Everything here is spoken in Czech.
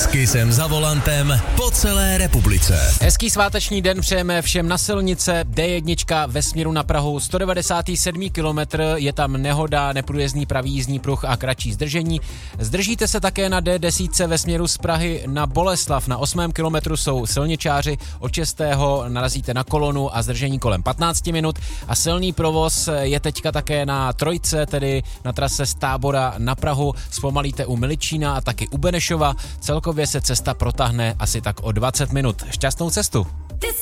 S Kissem za volantem po celé republice. Hezký sváteční den přejeme všem na silnice. D1 ve směru na Prahu, 197. kilometr, je tam nehoda, neprůjezdný pravý jízdní pruh a kratší zdržení. Zdržíte se také na D10 ve směru z Prahy na Boleslav. Na 8. kilometru jsou silničáři, od 6. narazíte na kolonu a zdržení kolem 15 minut. A silný provoz je teďka také na trojce, tedy na trase z Tábora na Prahu. Zpomalíte u Miličína a taky u Benešova. Celkově se cesta protáhne asi tak o 20 minut. Šťastnou cestu!